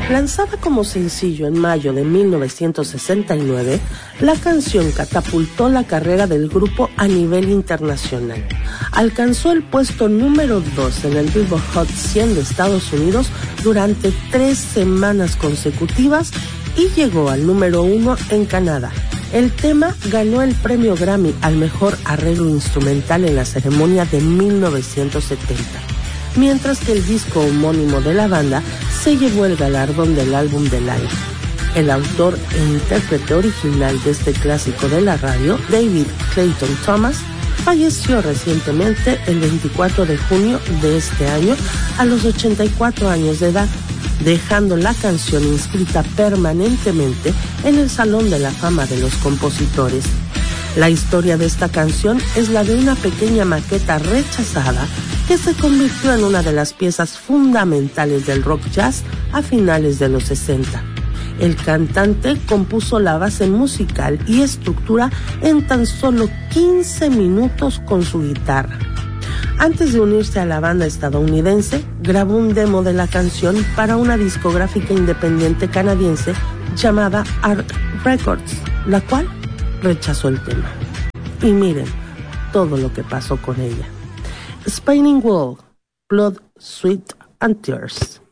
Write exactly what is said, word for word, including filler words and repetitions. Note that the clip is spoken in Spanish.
Lanzada como sencillo en mayo de mil novecientos sesenta y nueve, la canción catapultó la carrera del grupo a nivel internacional. Alcanzó el puesto número dos en el Billboard Hot cien de Estados Unidos durante tres semanas consecutivas y llegó al número uno en Canadá. El tema ganó el premio Grammy al mejor arreglo instrumental en la ceremonia de mil novecientos setenta. Mientras que el disco homónimo de la banda se llevó el galardón del álbum del año. El autor e intérprete original de este clásico de la radio, David Clayton Thomas, falleció recientemente el veinticuatro de junio de este año a los ochenta y cuatro años de edad, dejando la canción inscrita permanentemente en el Salón de la Fama de los Compositores. La historia de esta canción es la de una pequeña maqueta rechazada que se convirtió en una de las piezas fundamentales del rock jazz a finales de los sesenta. El cantante compuso la base musical y estructura en tan solo quince minutos con su guitarra. Antes de unirse a la banda estadounidense, grabó un demo de la canción para una discográfica independiente canadiense llamada Art Records, la cual rechazó el tema. Y miren todo lo que pasó con ella. Spinning Wheel, Blood, Sweat and Tears.